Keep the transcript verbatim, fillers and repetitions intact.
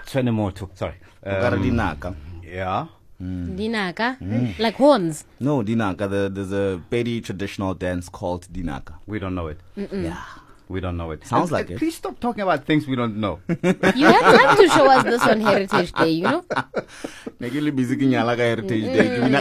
Tshwenemoto, sorry. Okare Um, dinaka. yeah. Dinaka, like horns. No, dinaka. The, there's a Pedi traditional dance called dinaka. We don't know it. Yeah. We don't know it. Sounds And- like and it. Please stop talking about things we don't know. You have time to show us this on Heritage Day, you know? Ne ke le busy ke nyala ka Heritage Day. Ke bina